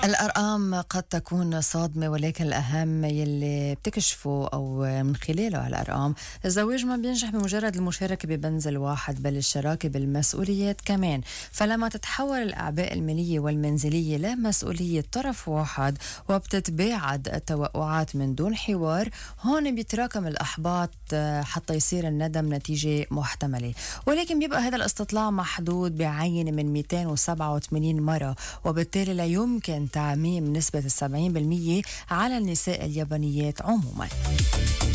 الأرقام قد تكون صادمة، ولكن الأهم يلي بتكشفه أو من خلاله هالأرقام، الزواج ما بينجح بمجرد المشاركة ببنزل واحد، بل الشراكة بالمسؤوليات كمان. فلما تتحول الأعباء المالية والمنزلية لمسؤولية طرف واحد وبتتباعد التوقعات من دون حوار، هون بيتراكم الأحباط حتى يصير الندم نتيجة محتملة. ولكن بيبقى هذا الاستطلاع محدود بعينة من 287 مرة، وبالتالي لا يمكن تعميم نسبة 70% على النساء اليابانيات عموما.